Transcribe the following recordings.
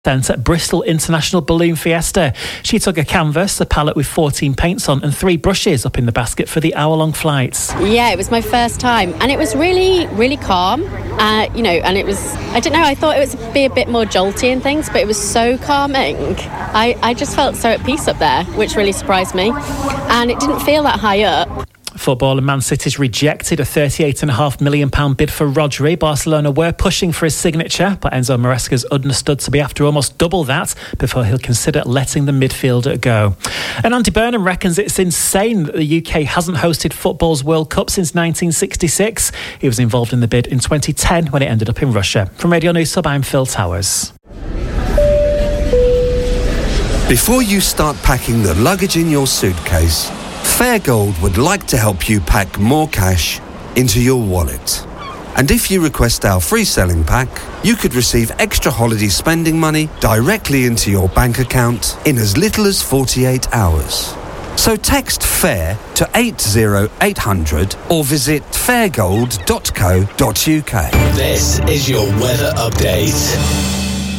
at Bristol International Balloon Fiesta. She took a canvas, a palette with 14 paints on and 3 brushes up in the basket for the hour-long flight. Yeah, it was my first time and it was really, really calm. And it was, I don't know, I thought it would be a bit more jolty and things, but it was so calming. I just felt so at peace up there, which really surprised me. And it didn't feel that high up. Football and Man City's rejected a £38.5 million bid for Rodri. Barcelona were pushing for his signature, but Enzo Maresca's understood to be after almost double that before he'll consider letting the midfielder go. And Andy Burnham reckons it's insane that the UK hasn't hosted football's World Cup since 1966. He was involved in the bid in 2010 when it ended up in Russia. From Radio News Sub, I'm Phil Towers. Before you start packing the luggage in your suitcase, Fairgold would like to help you pack more cash into your wallet. And if you request our free selling pack, you could receive extra holiday spending money directly into your bank account in as little as 48 hours. So text FAIR to 80800 or visit fairgold.co.uk. This is your weather update.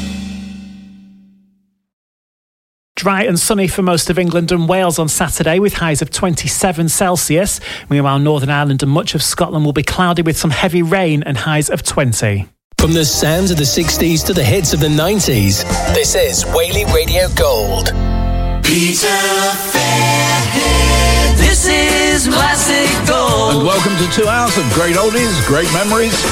Dry and sunny for most of England and Wales on Saturday with highs of 27 Celsius. Meanwhile, Northern Ireland and much of Scotland will be cloudy with some heavy rain and highs of 20. From the sounds of the 60s to the hits of the 90s, this is Whaley Radio Gold. Peter Fairhead, this is Classic Gold. And welcome to 2 hours of great oldies, great memories.